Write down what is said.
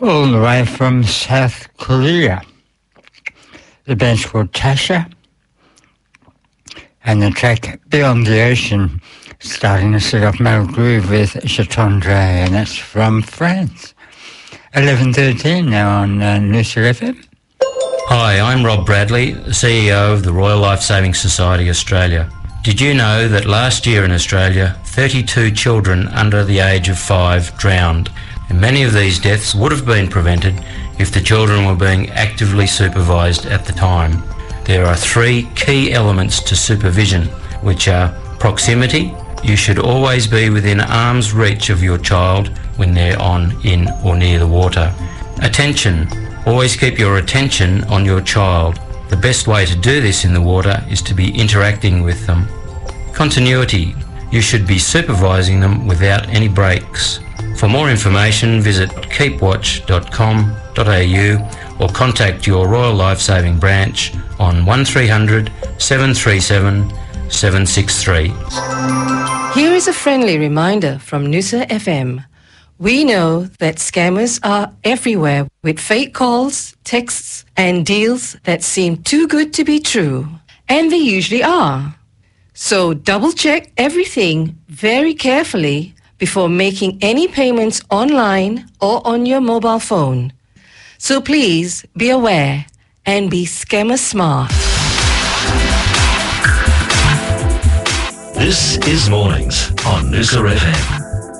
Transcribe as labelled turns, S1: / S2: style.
S1: all the way from South Korea. The band's called Tasha, and the track Beyond the Ocean, starting to set off Metal Groove with Chatondre, and that's from France. 11:13 now on Noosa FM.
S2: Hi, I'm Rob Bradley, CEO of the Royal Life Saving Society Australia. Did you know that last year in Australia, 32 children under the age of 5 drowned? And many of these deaths would have been prevented if the children were being actively supervised at the time. There are 3 key elements to supervision, which are proximity. You should always be within arm's reach of your child when they're on, in or near the water. Attention. Always keep your attention on your child. The best way to do this in the water is to be interacting with them. Continuity. You should be supervising them without any breaks. For more information, visit keepwatch.com.au or contact your Royal Lifesaving branch on 1300 737 763.
S3: Here is a friendly reminder from Noosa FM. We know that scammers are everywhere with fake calls, texts, and deals that seem too good to be true. And they usually are. So double-check everything very carefully before making any payments online or on your mobile phone. So please be aware and be scammer smart.
S4: This is Mornings on Noosa FM.